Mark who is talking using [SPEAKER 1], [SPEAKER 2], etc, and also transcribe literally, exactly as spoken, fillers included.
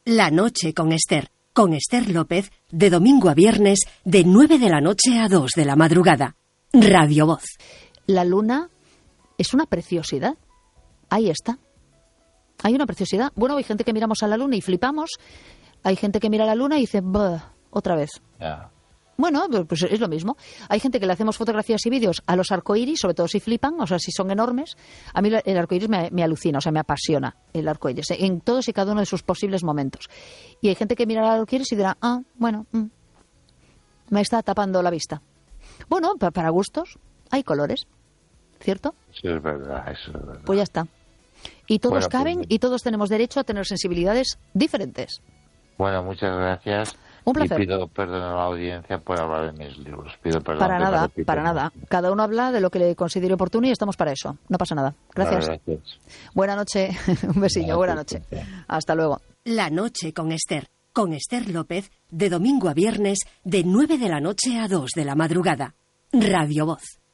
[SPEAKER 1] La noche con Esther, con Esther López, de domingo a viernes, de nueve de la noche a dos de la madrugada. Radio Voz.
[SPEAKER 2] La luna es una preciosidad. Ahí está. Hay una preciosidad. Bueno, hay gente que miramos a la luna y flipamos. Hay gente que mira a la luna y dice, "Buh, otra vez".
[SPEAKER 3] Yeah.
[SPEAKER 2] Bueno, pues es lo mismo. Hay gente que le hacemos fotografías y vídeos a los arcoíris, sobre todo si flipan, o sea, si son enormes. A mí el arcoíris me, me alucina, o sea, me apasiona el arcoíris, en todos y cada uno de sus posibles momentos. Y hay gente que mira al arcoíris y dirá, ah, bueno, mm, me está tapando la vista. Bueno, pa- para gustos hay colores, ¿cierto?
[SPEAKER 3] Eso es verdad, eso es verdad.
[SPEAKER 2] Pues ya está. Y todos
[SPEAKER 3] Bueno, pues
[SPEAKER 2] caben
[SPEAKER 3] bien.
[SPEAKER 2] y todos tenemos derecho a tener sensibilidades diferentes.
[SPEAKER 3] Bueno, muchas gracias.
[SPEAKER 2] Un placer.
[SPEAKER 3] Y pido perdón a la audiencia por hablar de mis libros. Pido perdón.
[SPEAKER 2] Para
[SPEAKER 3] que me
[SPEAKER 2] nada,
[SPEAKER 3] repito
[SPEAKER 2] para
[SPEAKER 3] mucho.
[SPEAKER 2] nada. Cada uno habla de lo que le considere oportuno y estamos para eso. No pasa nada. Gracias.
[SPEAKER 3] Vale, gracias.
[SPEAKER 2] Buena noche. Un besillo. Buena noche. Hasta luego.
[SPEAKER 1] La noche con Esther, con Esther López, de domingo a viernes, de nueve de la noche a dos de la madrugada. Radio Voz.